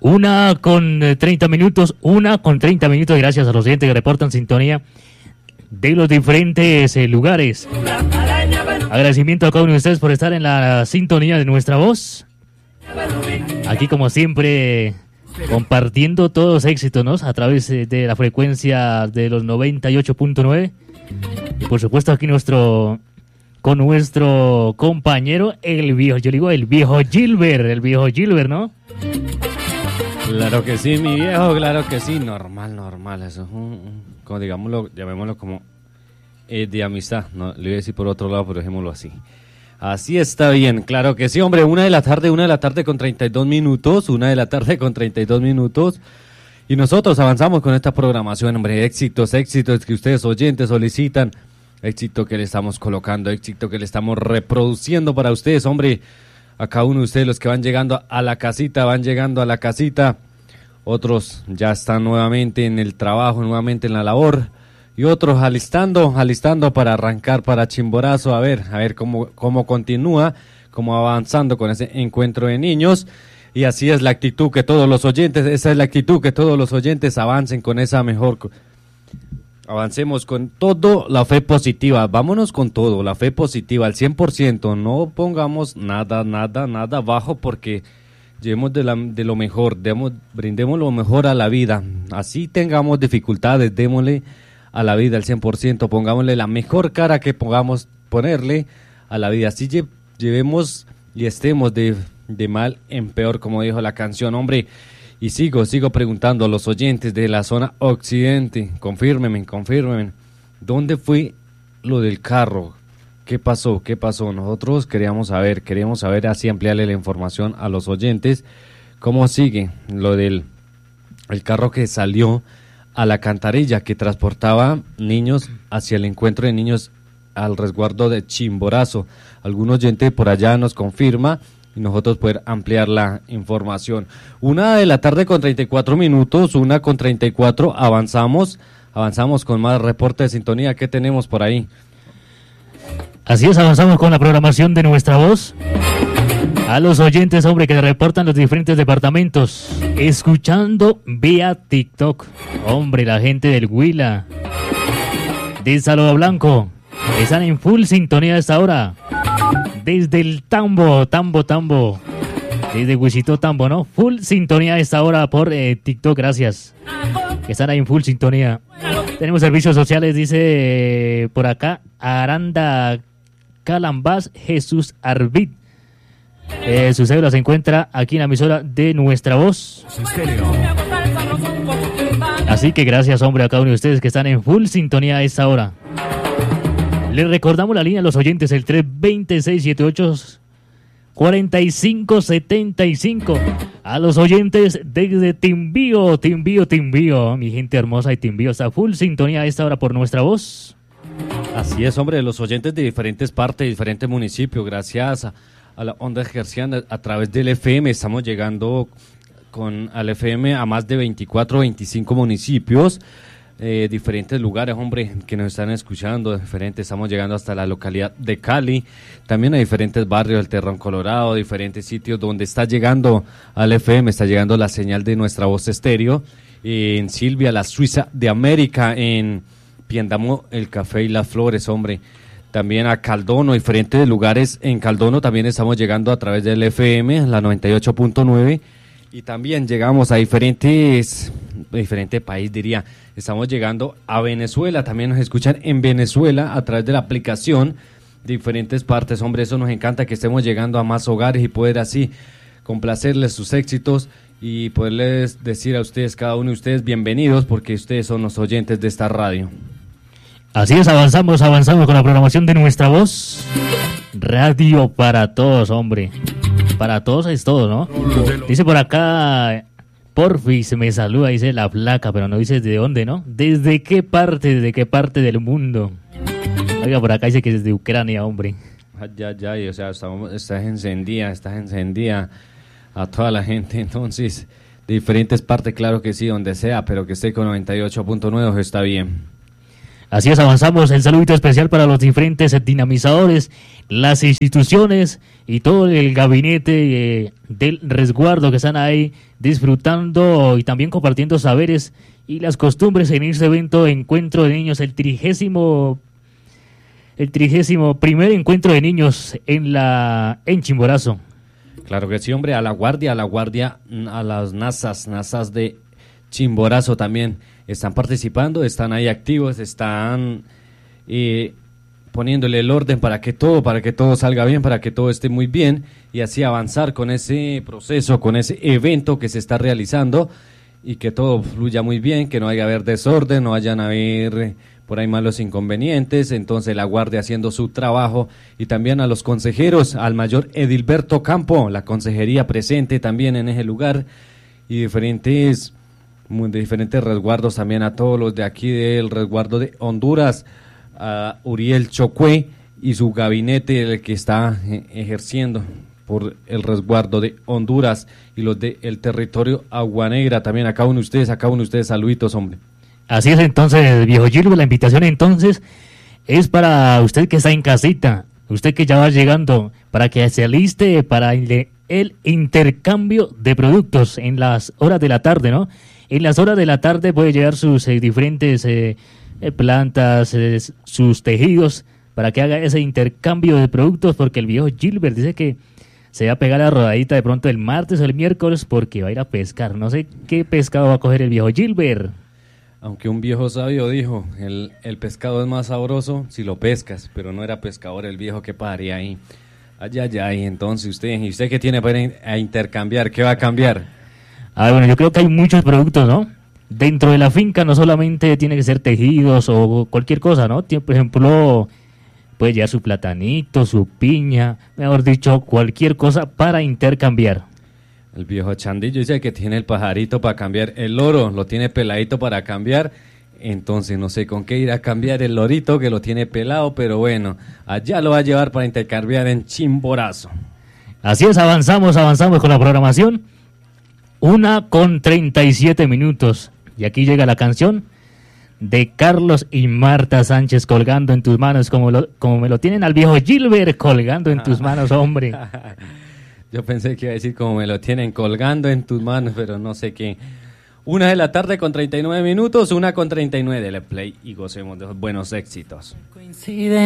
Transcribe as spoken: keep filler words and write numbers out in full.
Una con treinta minutos, una con treinta minutos, gracias a los oyentes que reportan sintonía de los diferentes eh, lugares. Agradecimiento a cada uno de ustedes por estar en la sintonía de nuestra voz. Aquí, como siempre, compartiendo todos los éxitos, ¿no? A través de la frecuencia de los noventa y ocho punto nueve. Y por supuesto aquí nuestro con nuestro compañero, el viejo, yo digo el viejo Gilbert, el viejo Gilbert, ¿no? Claro que sí, mi viejo, claro que sí, normal, normal, eso es un, como digámoslo, llamémoslo como eh, de amistad, no, le voy a decir por otro lado, pero dejémoslo así. Así está bien, claro que sí, hombre, una de la tarde, una de la tarde con treinta y dos minutos, una de la tarde con treinta y dos minutos, y nosotros avanzamos con esta programación, hombre, éxitos, éxitos que ustedes oyentes solicitan, éxito que le estamos colocando, éxito que le estamos reproduciendo para ustedes, hombre, a cada uno de ustedes, los que van llegando a la casita, van llegando a la casita, otros ya están nuevamente en el trabajo, nuevamente en la labor, y otros alistando, alistando para arrancar para Chimborazo, a ver, a ver cómo, cómo continúa, cómo avanzando con ese encuentro de niños, y así es la actitud que todos los oyentes, esa es la actitud que todos los oyentes avancen con esa mejor, avancemos con todo, la fe positiva, vámonos con todo, la fe positiva al cien por ciento, no pongamos nada, nada, nada bajo porque llevemos de, la, de lo mejor, demos, brindemos lo mejor a la vida, así tengamos dificultades, démosle a la vida al cien por ciento, pongámosle la mejor cara que podamos ponerle a la vida, así lle, llevemos y estemos de, de mal en peor, como dijo la canción, hombre. Y sigo, sigo preguntando a los oyentes de la zona occidente, confírmenme, confírmenme, ¿dónde fue lo del carro? ¿Qué pasó? ¿Qué pasó? Nosotros queríamos saber, queríamos saber, así ampliarle la información a los oyentes, ¿cómo sigue lo del el carro que salió a la Cantarilla, que transportaba niños hacia el encuentro de niños al resguardo de Chimborazo? Algún oyente por allá nos confirma y nosotros poder ampliar la información. Una de la tarde con treinta y cuatro minutos, una con treinta y cuatro, avanzamos, avanzamos con más reporte de sintonía. ¿Qué tenemos por ahí? Así es, avanzamos con la programación de nuestra voz. A los oyentes, hombre, que reportan los diferentes departamentos, escuchando vía TikTok. Hombre, la gente del Huila, de Salvador Blanco, están en full sintonía a esta hora. Desde el Tambo, Tambo, Tambo, desde Huisito Tambo, ¿no? Full sintonía a esta hora por eh, TikTok, gracias. Están ahí en full sintonía. Tenemos servicios sociales, dice eh, por acá, Aranda Calambás Jesús Arvid. Eh, su cédula se encuentra aquí en la emisora de Nuestra Voz. Así que gracias, hombre, a cada uno de ustedes que están en full sintonía a esta hora. Les recordamos la línea a los oyentes, el tres dos seis siete ocho cuatro cinco siete cinco. A los oyentes desde Timbío, Timbío, Timbío. Mi gente hermosa de Timbío está full sintonía a esta hora por Nuestra Voz. Así es, hombre, los oyentes de diferentes partes, diferentes municipios, gracias a, a la onda herciana a través del F M, estamos llegando con al F M a más de veinticuatro, veinticinco municipios. Eh, diferentes lugares, hombre, que nos están escuchando, diferentes, estamos llegando hasta la localidad de Cali, también a diferentes barrios del Terrón Colorado, diferentes sitios donde está llegando al F M, está llegando la señal de Nuestra Voz Estéreo, eh, en Silvia, la Suiza de América, en Piendamo, el Café y las Flores, hombre, también a Caldono, diferentes lugares en Caldono, también estamos llegando a través del F M, la noventa y ocho punto nueve, y también llegamos a diferentes, diferente país diría, estamos llegando a Venezuela, también nos escuchan en Venezuela a través de la aplicación, diferentes partes, hombre, eso nos encanta que estemos llegando a más hogares y poder así complacerles sus éxitos y poderles decir a ustedes, cada uno de ustedes, bienvenidos, porque ustedes son los oyentes de esta radio. Así es, avanzamos, avanzamos con la programación de Nuestra Voz. Radio para todos, hombre. Para todos es todo, ¿no? Dice por acá, Porfis me saluda, dice la placa, pero no dice de dónde, ¿no? ¿Desde qué parte, desde qué parte del mundo? Oiga, por acá dice que es de Ucrania, hombre. Ya, ya, o sea, estamos, estás encendida, estás encendida a toda la gente, entonces, de diferentes partes, claro que sí, donde sea, pero que esté con noventa y ocho punto nueve está bien. Así es, avanzamos. El saludito especial para los diferentes dinamizadores, las instituciones y todo el gabinete eh, del resguardo que están ahí disfrutando y también compartiendo saberes y las costumbres en este evento Encuentro de Niños, el trigésimo, el trigésimo primer encuentro de niños en la en Chimborazo. Claro que sí, hombre, a la guardia, a la guardia, a las nazas, nazas de Chimborazo también están participando, están ahí activos, están eh, poniéndole el orden para que todo, para que todo salga bien, para que todo esté muy bien y así avanzar con ese proceso, con ese evento que se está realizando y que todo fluya muy bien, que no haya haber desorden, no vayan a haber por ahí malos inconvenientes. Entonces la guardia haciendo su trabajo y también a los consejeros, al mayor Edilberto Campo, la consejería presente también en ese lugar y diferentes de diferentes resguardos también a todos los de aquí del resguardo de Honduras, a Uriel Chocue y su gabinete el que está ejerciendo por el resguardo de Honduras y los del territorio Agua Negra también. A cada uno de ustedes, a cada uno de ustedes, saluditos, hombre. Así es, entonces, viejo Gilbert, la invitación entonces es para usted que está en casita, usted que ya va llegando, para que se aliste para el, el intercambio de productos en las horas de la tarde, ¿no? En las horas de la tarde puede llevar sus eh, diferentes eh, eh, plantas, eh, sus tejidos, para que haga ese intercambio de productos, porque el viejo Gilbert dice que se va a pegar la rodadita de pronto el martes o el miércoles porque va a ir a pescar. No sé qué pescado va a coger el viejo Gilbert. Aunque un viejo sabio dijo, el, el pescado es más sabroso si lo pescas, pero no era pescador el viejo que paría ahí. Ay, ay, ay, entonces usted, ¿y usted qué tiene para in- a intercambiar? ¿Qué va a cambiar? Ah, bueno, yo creo que hay muchos productos, ¿no? Dentro de la finca no solamente tiene que ser tejidos o cualquier cosa, ¿no? Tiene, por ejemplo, puede llevar su platanito, su piña, mejor dicho, cualquier cosa para intercambiar. El viejo Chandillo dice que tiene el pajarito para cambiar el loro, lo tiene peladito para cambiar, entonces no sé con qué ir a cambiar el lorito que lo tiene pelado, pero bueno, allá lo va a llevar para intercambiar en Chimborazo. Así es, avanzamos, avanzamos con la programación. Una con treinta y siete minutos. Y aquí llega la canción de Carlos y Marta Sánchez, Colgando en tus manos, como, lo, como me lo tienen al viejo Gilbert, colgando en tus manos, hombre. Yo pensé que iba a decir como me lo tienen colgando en tus manos, pero no sé qué. Una de la tarde con treinta y nueve minutos, una con treinta y nueve. Dele play y gocemos de los buenos éxitos. Coincide